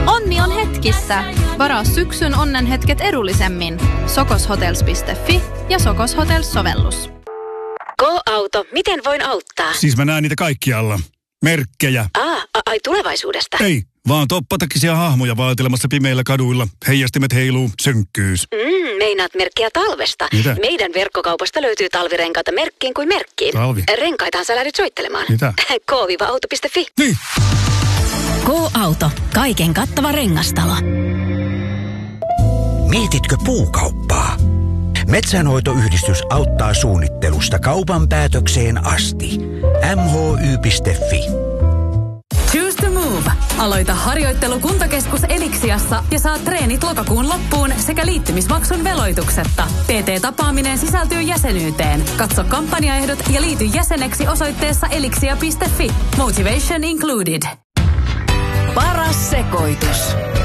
Onni on hetkissä. Varaa syksyn onnenhetket edullisemmin. Sokoshotels.fi ja Sokos Hotels-sovellus. Go-auto, miten voin auttaa? Siis mä näen niitä kaikkialla. Merkkejä. Ai tulevaisuudesta? Ei, vaan toppatakisia hahmoja vaatelemassa pimeillä kaduilla. Heijastimet heiluu, synkkyys. Meinaat merkkiä talvesta. Mitä? Meidän verkkokaupasta löytyy talvirenkaita merkkiin kuin merkkiin. Talvi? Renkaitahan sä lähdyt soittelemaan. Mitä? K-auto.fi. Niin. K-auto. Kaiken kattava rengastalo. Mietitkö puukauppaa? Metsänhoitoyhdistys auttaa suunnittelusta kaupan päätökseen asti. mhy.fi. Choose to move. Aloita harjoittelu Kuntakeskus Elixiassa ja saa treenit lokakuun loppuun sekä liittymismaksun veloituksetta. PT-tapaaminen sisältyy jäsenyyteen. Katso kampanjaehdot ja liity jäseneksi osoitteessa elixia.fi. Motivation included. Paras sekoitus.